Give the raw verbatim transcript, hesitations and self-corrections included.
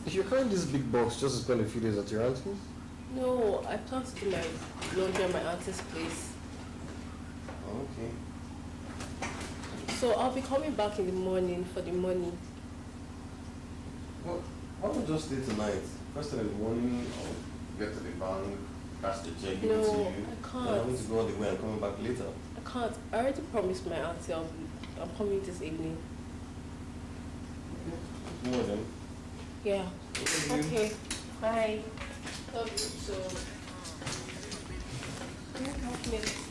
If you're carrying this big box just to spend a few days at your auntie's? No, I plan to do my laundry at my auntie's place. Okay. So I'll be coming back in the morning for the money. Well, why don't you just stay tonight? First thing in the morning, I'll get to the bank, cash the check, give no, it to you. I can't. Then I'm going to go all the way and coming back later. I can't. I already promised my auntie I'll be, I'm coming this evening. Okay. More then. Yeah. Okay. Bye. Love you so. Can you help me?